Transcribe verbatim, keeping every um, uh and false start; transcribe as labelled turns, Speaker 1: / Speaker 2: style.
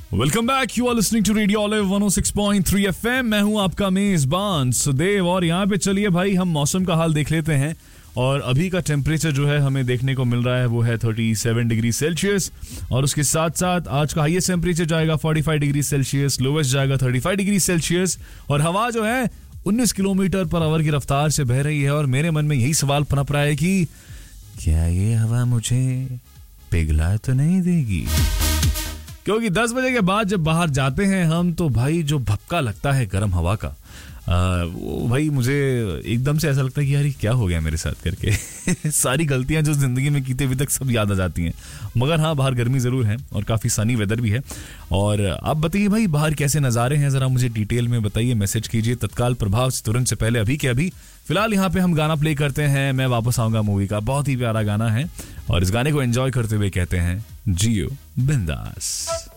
Speaker 1: Welcome back, you are listening to radio olive one O six point three FM. मैं हूं आपका मेजबान सुदेव और यहाँ पे चलिए भाई हम मौसम का हाल देख लेते हैं। और अभी का टेम्परेचर जो है हमें देखने को मिल रहा है वो है सैंतीस डिग्री सेल्सियस। और उसके साथ साथ आज का हाईएस्ट टेम्परेचर जाएगा पैंतालीस डिग्री सेल्सियस, लोवेस्ट जाएगा पैंतीस डिग्री सेल्सियस। और हवा जो है उन्नीस किलोमीटर पर आवर की रफ्तार से बह रही है। और मेरे मन में यही सवाल पनप रहा है कि क्या ये हवा मुझे पिघला तो नहीं देगी, क्योंकि दस बजे के बाद जब बाहर जाते हैं हम तो भाई जो भपका लगता है गर्म हवा का, आ, वो भाई मुझे एकदम से ऐसा लगता है कि यार ये क्या हो गया मेरे साथ करके सारी गलतियां जो जिंदगी में की थी अभी तक सब याद आ जाती हैं। मगर हाँ, बाहर गर्मी ज़रूर है और काफ़ी सनी वेदर भी है। और आप बताइए भाई बाहर कैसे नज़ारे हैं, ज़रा मुझे डिटेल में बताइए, मैसेज कीजिए तत्काल प्रभाव से तुरंत से पहले अभी के अभी। फिलहाल यहाँ पे हम गाना प्ले करते हैं, मैं वापस आऊँगा मूवी का, बहुत ही प्यारा गाना है और इस गाने को एंजॉय करते हुए कहते हैं जियो बिंदास।